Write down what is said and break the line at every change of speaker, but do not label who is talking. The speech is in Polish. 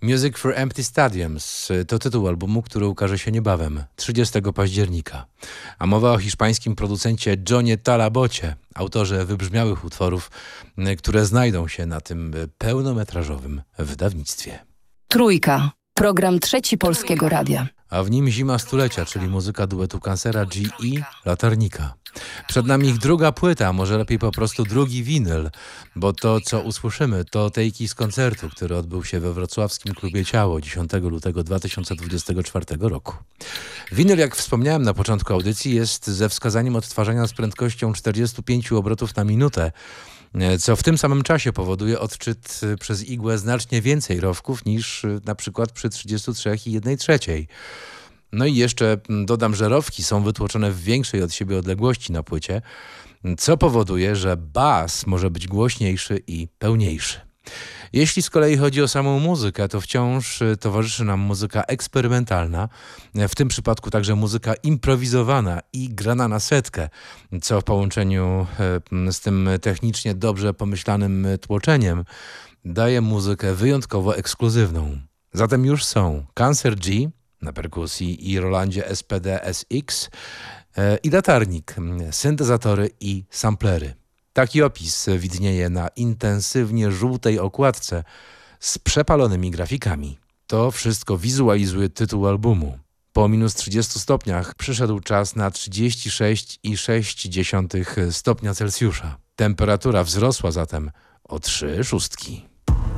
Music for Empty Stadiums to tytuł albumu, który ukaże się niebawem, 30 października. A mowa o hiszpańskim producencie Johnie Talabocie, autorze wybrzmiałych utworów, które znajdą się na tym pełnometrażowym wydawnictwie.
Trójka. Program Trzeci Polskiego Radia.
A w nim Zima Stulecia, czyli muzyka duetu Kancera G i Latarnika. Przed nami ich druga płyta, a może lepiej po prostu drugi winyl, bo to, co usłyszymy, to tejki z koncertu, który odbył się we wrocławskim klubie Ciało 10 lutego 2024 roku. Winyl, jak wspomniałem na początku audycji, jest ze wskazaniem odtwarzania z prędkością 45 obrotów na minutę, co w tym samym czasie powoduje odczyt przez igłę znacznie więcej rowków niż na przykład przy 33 i 1/3. No i jeszcze dodam, że rowki są wytłoczone w większej od siebie odległości na płycie, co powoduje, że bas może być głośniejszy i pełniejszy. Jeśli z kolei chodzi o samą muzykę, to wciąż towarzyszy nam muzyka eksperymentalna, w tym przypadku także muzyka improwizowana i grana na setkę, co w połączeniu z tym technicznie dobrze pomyślanym tłoczeniem daje muzykę wyjątkowo ekskluzywną. Zatem już są Cancer G na perkusji i Rolandzie SPD SX i latarnik, syntezatory i samplery. Taki opis widnieje na intensywnie żółtej okładce z przepalonymi grafikami. To wszystko wizualizuje tytuł albumu. Po minus 30 stopniach przyszedł czas na 36,6 stopnia Celsjusza. Temperatura wzrosła zatem o 3 szóstki.